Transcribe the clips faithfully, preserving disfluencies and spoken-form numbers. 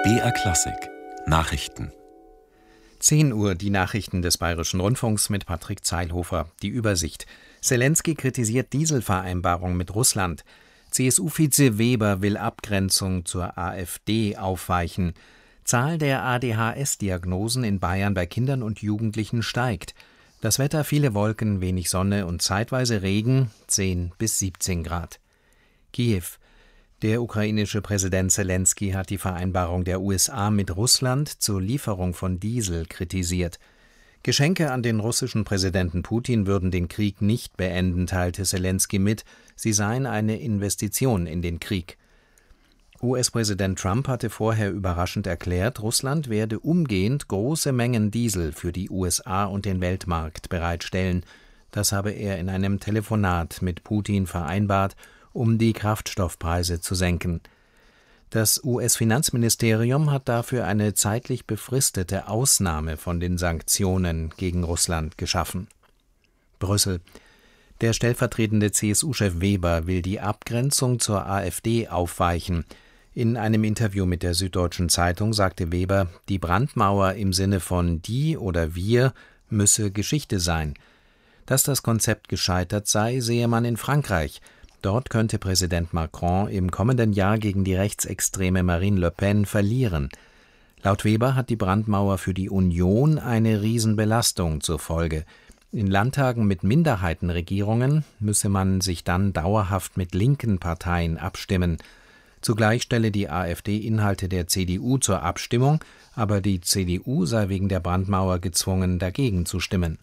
B R Klassik Nachrichten. zehn Uhr, die Nachrichten des Bayerischen Rundfunks mit Patrick Zeilhofer. Die Übersicht. Selenskyj kritisiert Dieselvereinbarung mit Russland. C S U-Vize Weber will Abgrenzung zur AfD aufweichen. Zahl der A D H S-Diagnosen in Bayern bei Kindern und Jugendlichen steigt. Das Wetter: viele Wolken, wenig Sonne und zeitweise Regen, zehn bis siebzehn Grad. Kiew. Der ukrainische Präsident Selenskyj hat die Vereinbarung der U S A mit Russland zur Lieferung von Diesel kritisiert. Geschenke an den russischen Präsidenten Putin würden den Krieg nicht beenden, teilte Selenskyj mit. Sie seien eine Investition in den Krieg. U S-Präsident Trump hatte vorher überraschend erklärt, Russland werde umgehend große Mengen Diesel für die U S A und den Weltmarkt bereitstellen. Das habe er in einem Telefonat mit Putin vereinbart, um die Kraftstoffpreise zu senken. Das U S-Finanzministerium hat dafür eine zeitlich befristete Ausnahme von den Sanktionen gegen Russland geschaffen. Brüssel. Der stellvertretende C S U-Chef Weber will die Abgrenzung zur AfD aufweichen. In einem Interview mit der Süddeutschen Zeitung sagte Weber, die Brandmauer im Sinne von die oder wir müsse Geschichte sein. Dass das Konzept gescheitert sei, sehe man in Frankreich. Dort könnte Präsident Macron im kommenden Jahr gegen die rechtsextreme Marine Le Pen verlieren. Laut Weber hat die Brandmauer für die Union eine Riesenbelastung zur Folge. In Landtagen mit Minderheitenregierungen müsse man sich dann dauerhaft mit linken Parteien abstimmen. Zugleich stelle die AfD Inhalte der C D U zur Abstimmung, aber die C D U sei wegen der Brandmauer gezwungen, dagegen zu stimmen.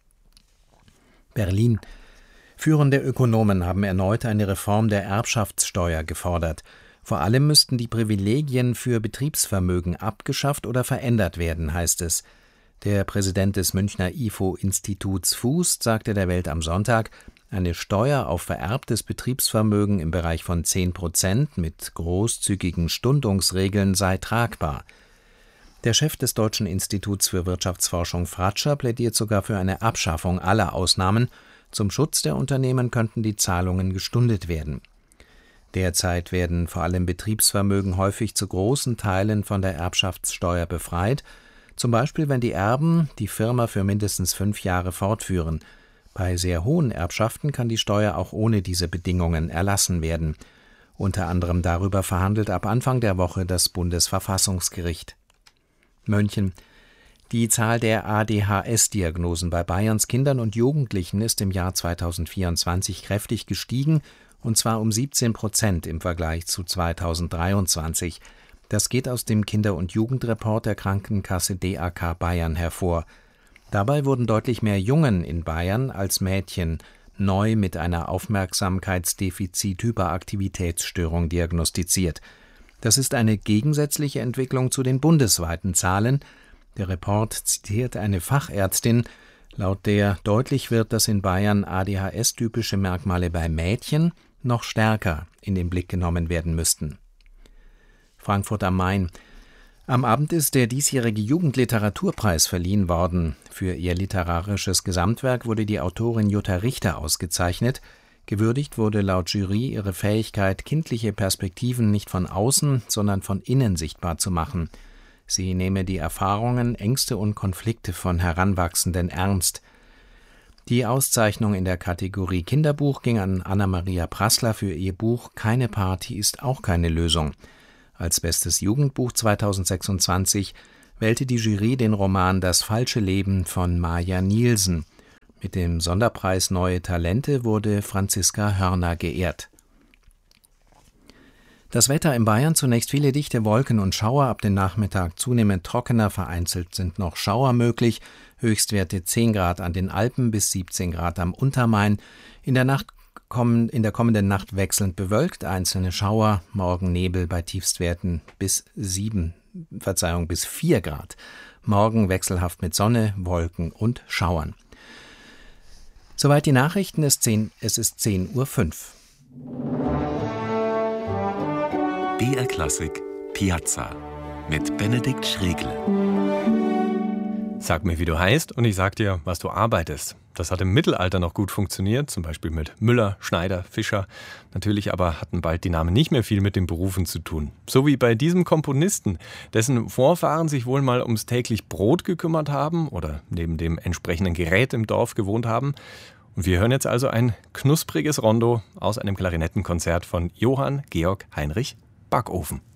Berlin. Führende Ökonomen haben erneut eine Reform der Erbschaftssteuer gefordert. Vor allem müssten die Privilegien für Betriebsvermögen abgeschafft oder verändert werden, heißt es. Der Präsident des Münchner I F O-Instituts Fuß sagte der Welt am Sonntag, eine Steuer auf vererbtes Betriebsvermögen im Bereich von zehn Prozent mit großzügigen Stundungsregeln sei tragbar. Der Chef des Deutschen Instituts für Wirtschaftsforschung Fratscher plädiert sogar für eine Abschaffung aller Ausnahmen. Zum Schutz der Unternehmen könnten die Zahlungen gestundet werden. Derzeit werden vor allem Betriebsvermögen häufig zu großen Teilen von der Erbschaftssteuer befreit, zum Beispiel wenn die Erben die Firma für mindestens fünf Jahre fortführen. Bei sehr hohen Erbschaften kann die Steuer auch ohne diese Bedingungen erlassen werden. Unter anderem darüber verhandelt ab Anfang der Woche das Bundesverfassungsgericht. München. Die Zahl der A D H S-Diagnosen bei Bayerns Kindern und Jugendlichen ist im Jahr zweitausendvierundzwanzig kräftig gestiegen, und zwar um siebzehn Prozent im Vergleich zu zweitausenddreiundzwanzig. Das geht aus dem Kinder- und Jugendreport der Krankenkasse D A K Bayern hervor. Dabei wurden deutlich mehr Jungen in Bayern als Mädchen neu mit einer Aufmerksamkeitsdefizit-Hyperaktivitätsstörung diagnostiziert. Das ist eine gegensätzliche Entwicklung zu den bundesweiten Zahlen. Der Report zitiert eine Fachärztin, laut der deutlich wird, dass in Bayern A D H S-typische Merkmale bei Mädchen noch stärker in den Blick genommen werden müssten. Frankfurt am Main. Am Abend ist der diesjährige Jugendliteraturpreis verliehen worden. Für ihr literarisches Gesamtwerk wurde die Autorin Jutta Richter ausgezeichnet. Gewürdigt wurde laut Jury ihre Fähigkeit, kindliche Perspektiven nicht von außen, sondern von innen sichtbar zu machen. Sie nehme die Erfahrungen, Ängste und Konflikte von Heranwachsenden ernst. Die Auszeichnung in der Kategorie Kinderbuch ging an Anna-Maria Prassler für ihr Buch »Keine Party ist auch keine Lösung«. Als bestes Jugendbuch zweitausendsechsundzwanzig wählte die Jury den Roman »Das falsche Leben« von Maja Nielsen. Mit dem Sonderpreis Neue Talente wurde Franziska Hörner geehrt. Das Wetter in Bayern: zunächst viele dichte Wolken und Schauer, ab dem Nachmittag zunehmend trockener, vereinzelt sind noch Schauer möglich, Höchstwerte zehn Grad an den Alpen bis siebzehn Grad am Untermain. In der Nacht kommen, in der kommenden Nacht wechselnd bewölkt, einzelne Schauer, morgen Nebel bei Tiefstwerten bis sieben, Verzeihung, bis vier Grad. Morgen wechselhaft mit Sonne, Wolken und Schauern. Soweit die Nachrichten, es ist zehn Uhr fünf. B R Klassik Piazza mit Benedikt Schregle. Sag mir, wie du heißt, und ich sag dir, was du arbeitest. Das hat im Mittelalter noch gut funktioniert, zum Beispiel mit Müller, Schneider, Fischer. Natürlich aber hatten bald die Namen nicht mehr viel mit den Berufen zu tun. So wie bei diesem Komponisten, dessen Vorfahren sich wohl mal ums täglich Brot gekümmert haben oder neben dem entsprechenden Gerät im Dorf gewohnt haben. Und wir hören jetzt also ein knuspriges Rondo aus einem Klarinettenkonzert von Johann Georg Heinrich Backofen.